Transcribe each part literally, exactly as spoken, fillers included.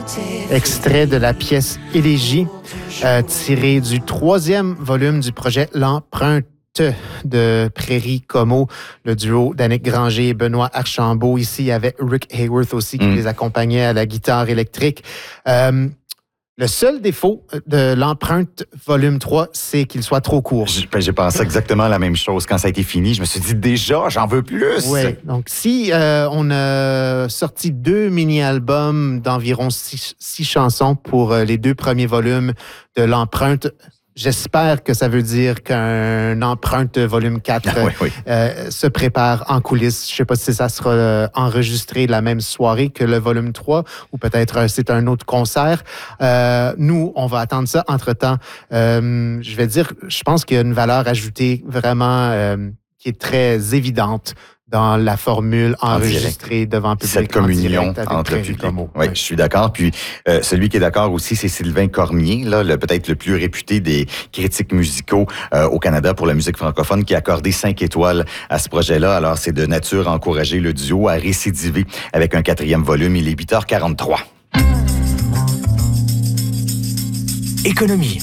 Extrait de la pièce Élégie, euh, tiré du troisième volume du projet L'Empreinte de Prairie Como, le duo d'Annick Granger et Benoît Archambault. Ici, il y avait Rick Hayworth aussi qui mmh. les accompagnait à la guitare électrique. Euh, Le seul défaut de l'Empreinte volume trois, c'est qu'il soit trop court. J'ai pensé exactement la même chose quand ça a été fini. Je me suis dit, déjà, j'en veux plus. Oui, donc si euh, on a sorti deux mini-albums d'environ six, six chansons pour euh, les deux premiers volumes de l'Empreinte, j'espère que ça veut dire qu'un Empreinte volume quatre ah, oui, oui. Euh, se prépare en coulisses. Je ne sais pas si ça sera euh, enregistré la même soirée que le volume trois ou peut-être euh, c'est un autre concert. Euh, nous, on va attendre ça. Entre-temps, euh, je vais dire, je pense qu'il y a une valeur ajoutée vraiment euh, qui est très évidente dans la formule enregistrée devant le public. Cette communion entre le public. Oui, ouais. Je suis d'accord. Puis euh, celui qui est d'accord aussi, c'est Sylvain Cormier, là, le, peut-être le plus réputé des critiques musicaux euh, au Canada pour la musique francophone, qui a accordé cinq étoiles à ce projet-là. Alors, c'est de nature à encourager le duo à récidiver avec un quatrième volume. Il est huit heures quarante-trois. Économie.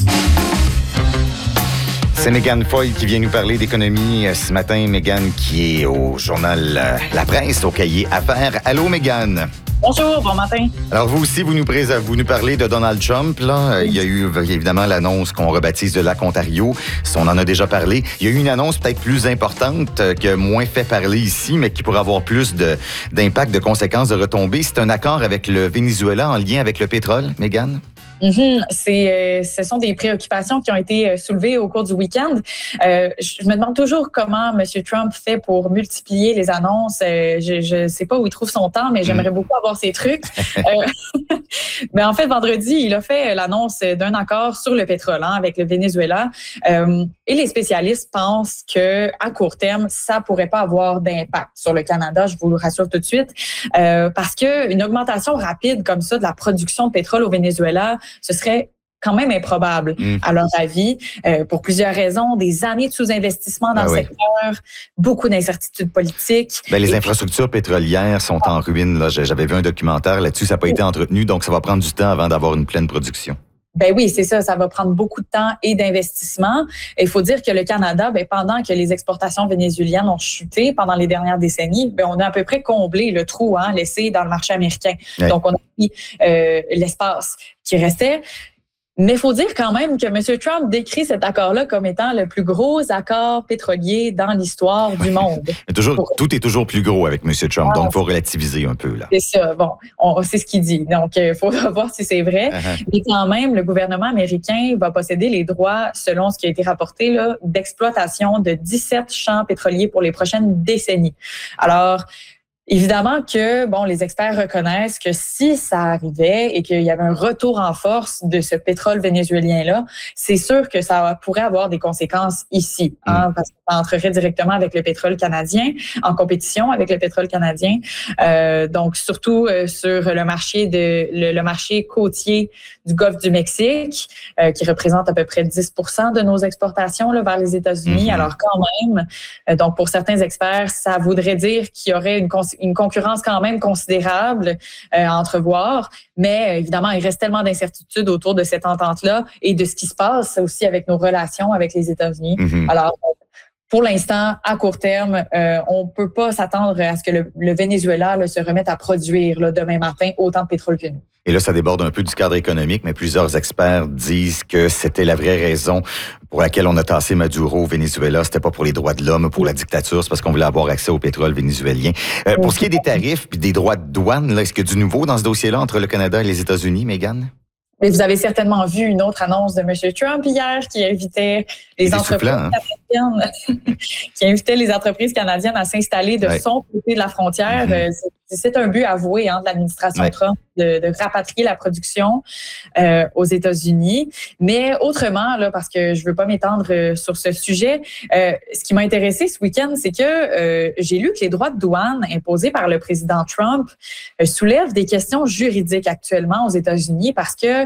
C'est Mégane Foy qui vient nous parler d'économie ce matin. Mégane qui est au journal La Presse, au cahier Affaires. Allô, Mégane. Bonjour, bon matin. Alors, vous aussi, vous nous, pré- vous nous parlez de Donald Trump. Là. Il y a eu évidemment l'annonce qu'on rebaptise de Lac Ontario. On en a déjà parlé. Il y a eu une annonce peut-être plus importante, qui a moins fait parler ici, mais qui pourrait avoir plus de, d'impact, de conséquences, de retombées. C'est un accord avec le Venezuela en lien avec le pétrole, Mégane? Mm-hmm. C'est, euh, ce sont des préoccupations qui ont été soulevées au cours du week-end. Euh, je me demande toujours comment M. Trump fait pour multiplier les annonces. Euh, je ne sais pas où il trouve son temps, mais j'aimerais mm. beaucoup avoir ces trucs. euh, mais en fait, vendredi, il a fait l'annonce d'un accord sur le pétrole hein, avec le Venezuela. Euh, et les spécialistes pensent que à court terme, ça pourrait pas avoir d'impact sur le Canada. Je vous le rassure tout de suite, euh, parce que une augmentation rapide comme ça de la production de pétrole au Venezuela, ce serait quand même improbable, mmh. à leur avis, euh, pour plusieurs raisons. Des années de sous-investissement dans ah le oui. secteur, beaucoup d'incertitudes politiques. Ben, les et infrastructures puis... pétrolières sont ah. en ruine. Là. J'avais vu un documentaire là-dessus, ça n'a pas été entretenu, donc ça va prendre du temps avant d'avoir une pleine production. Ben oui, c'est ça. Ça va prendre beaucoup de temps et d'investissement. Il faut dire que le Canada, ben pendant que les exportations vénézuéliennes ont chuté pendant les dernières décennies, ben on a à peu près comblé le trou hein, laissé dans le marché américain. Oui. Donc, on a pris euh, l'espace qui restait. Mais il faut dire quand même que M. Trump décrit cet accord-là comme étant le plus gros accord pétrolier dans l'histoire du monde. Mais toujours, Pour... Tout est toujours plus gros avec M. Trump, ah, donc il faut relativiser un peu. Là. C'est ça, bon, on, c'est ce qu'il dit. Donc, il faut voir si c'est vrai. Uh-huh. Mais quand même, le gouvernement américain va posséder les droits, selon ce qui a été rapporté, là, d'exploitation de dix-sept champs pétroliers pour les prochaines décennies. Alors, évidemment que, bon, les experts reconnaissent que si ça arrivait et qu'il y avait un retour en force de ce pétrole vénézuélien-là, c'est sûr que ça pourrait avoir des conséquences ici, hein, mmh. parce que ça entrerait directement avec le pétrole canadien, en compétition avec le pétrole canadien. Euh, donc, surtout euh, sur le marché de le, le marché côtier du Golfe du Mexique, euh, qui représente à peu près dix pour cent de nos exportations là, vers les États-Unis. Mmh. Alors, quand même, euh, donc pour certains experts, ça voudrait dire qu'il y aurait une cons- une concurrence quand même considérable euh, à entrevoir, mais évidemment, il reste tellement d'incertitudes autour de cette entente-là et de ce qui se passe aussi avec nos relations avec les États-Unis. Mm-hmm. Alors, pour l'instant, à court terme, euh, on peut pas s'attendre à ce que le, le Venezuela là, se remette à produire là, demain matin autant de pétrole que nous. Et là, ça déborde un peu du cadre économique, mais plusieurs experts disent que c'était la vraie raison pour laquelle on a tassé Maduro au Venezuela. C'était pas pour les droits de l'homme, pour la dictature, c'est parce qu'on voulait avoir accès au pétrole vénézuélien. Euh, pour ce qui est des tarifs puis des droits de douane, là, est-ce qu'il y a du nouveau dans ce dossier-là entre le Canada et les États-Unis, Mégane? Mais vous avez certainement vu une autre annonce de M. Trump hier qui invitait les des entreprises hein? canadiennes, qui invitait les entreprises canadiennes à s'installer de ouais. son côté de la frontière. Mm-hmm. C'est, c'est un but avoué hein, de l'administration ouais. Trump de, de rapatrier la production euh, aux États-Unis. Mais autrement, là, parce que je veux pas m'étendre sur ce sujet, euh, ce qui m'a intéressé ce week-end, c'est que euh, j'ai lu que les droits de douane imposés par le président Trump euh, soulèvent des questions juridiques actuellement aux États-Unis parce que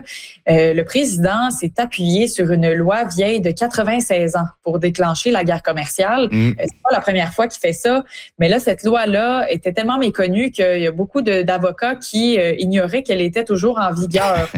euh, le président s'est appuyé sur une loi vieille de quatre-vingt-seize ans pour déclencher la guerre commerciale. Mmh. Euh, c'est pas la première fois qu'il fait ça, mais là, cette loi-là était tellement méconnue qu'il y a beaucoup de, d'avocats qui euh, ignoraient qu'elle était toujours en vigueur.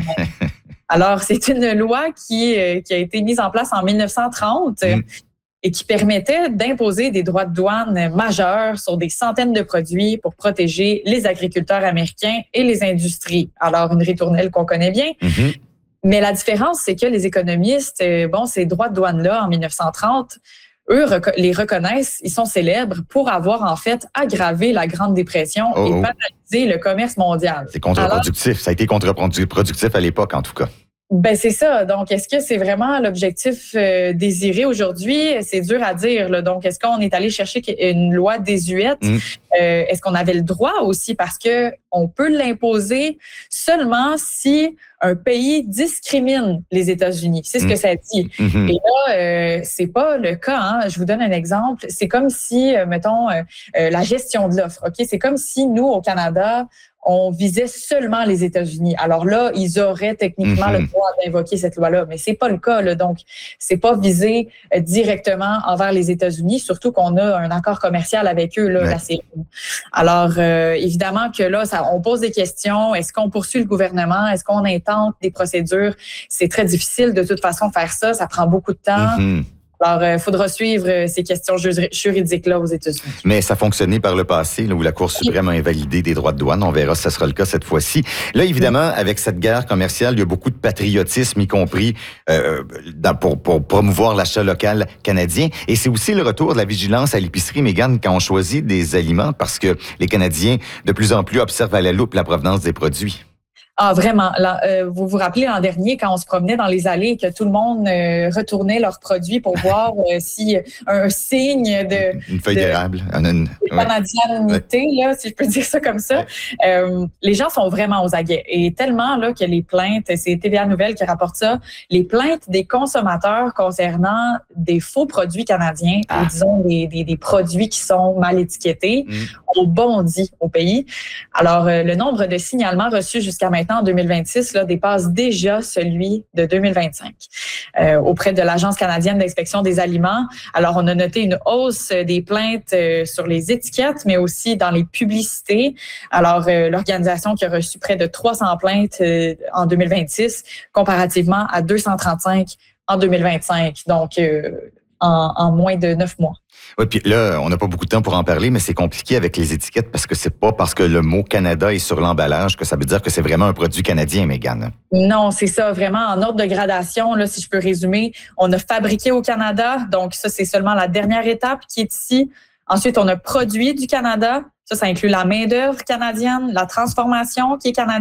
Alors, c'est une loi qui, euh, qui a été mise en place en dix-neuf cent trente. Mmh. Et qui permettait d'imposer des droits de douane majeurs sur des centaines de produits pour protéger les agriculteurs américains et les industries. Alors, une ritournelle qu'on connaît bien. Mm-hmm. Mais la différence, c'est que les économistes, bon, ces droits de douane-là, en dix-neuf cent trente, eux les reconnaissent, ils sont célèbres pour avoir en fait aggravé la Grande Dépression oh, et banalisé le commerce mondial. C'est contre-productif. Alors, ça a été contre-productif à l'époque, en tout cas. Ben c'est ça. Donc, est-ce que c'est vraiment l'objectif euh, désiré aujourd'hui? C'est dur à dire. Là. Donc, est-ce qu'on est allé chercher une loi désuète? Mm. Euh, est-ce qu'on avait le droit aussi? Parce que on peut l'imposer seulement si un pays discrimine les États-Unis. C'est ce mm. que ça dit. Mm-hmm. Et là, euh, c'est pas le cas. Hein. Je vous donne un exemple. C'est comme si, euh, mettons, euh, euh, la gestion de l'offre. Ok, c'est comme si nous, au Canada, on visait seulement les États-Unis. Alors là, ils auraient techniquement mm-hmm. le droit d'invoquer cette loi-là, mais c'est pas le cas. Là. Donc, c'est pas visé euh, directement envers les États-Unis, surtout qu'on a un accord commercial avec eux, là, ouais. la C E U. Alors, euh, évidemment que là, ça, on pose des questions. Est-ce qu'on poursuit le gouvernement? Est-ce qu'on intente des procédures? C'est très difficile de toute façon faire ça. Ça prend beaucoup de temps. Mm-hmm. Alors, il euh, faudra suivre euh, ces questions juridiques-là aux États-Unis. Mais ça a fonctionné par le passé, là, où la Cour suprême a invalidé des droits de douane. On verra si ça sera le cas cette fois-ci. Là, évidemment, oui. avec cette guerre commerciale, il y a beaucoup de patriotisme, y compris euh, dans, pour, pour promouvoir l'achat local canadien. Et c'est aussi le retour de la vigilance à l'épicerie, Mégane, quand on choisit des aliments, parce que les Canadiens, de plus en plus, observent à la loupe la provenance des produits. Ah, vraiment. Là, euh, vous vous rappelez l'an dernier, quand on se promenait dans les allées, que tout le monde euh, retournait leurs produits pour voir euh, si un signe de... Une feuille d'érable. Une, de canadianité, ouais. là, si je peux dire ça comme ça. Ouais. Euh, les gens sont vraiment aux aguets. Et tellement là que les plaintes, c'est T V A Nouvelles qui rapporte ça, les plaintes des consommateurs concernant des faux produits canadiens, ah. ou disons des, des, des produits qui sont mal étiquetés, mm. ont bondi au pays. Alors, euh, le nombre de signalements reçus jusqu'à maintenant, en deux mille vingt-six, là, dépasse déjà celui de deux mille vingt-cinq euh, auprès de l'Agence canadienne d'inspection des aliments. Alors, on a noté une hausse des plaintes euh, sur les étiquettes, mais aussi dans les publicités. Alors, euh, l'organisation qui a reçu près de trois cents plaintes euh, en deux mille vingt-six, comparativement à deux cent trente-cinq en deux mille vingt-cinq. Donc, euh, en, en moins de neuf mois. Oui, puis là, on n'a pas beaucoup de temps pour en parler, mais c'est compliqué avec les étiquettes parce que c'est pas parce que le mot Canada est sur l'emballage que ça veut dire que c'est vraiment un produit canadien, Mégane. Non, c'est ça, vraiment en ordre de gradation, là, si je peux résumer. On a fabriqué au Canada, donc ça, c'est seulement la dernière étape qui est ici. Ensuite, on a produit du Canada. Ça, ça inclut la main-d'œuvre canadienne, la transformation qui est canadienne.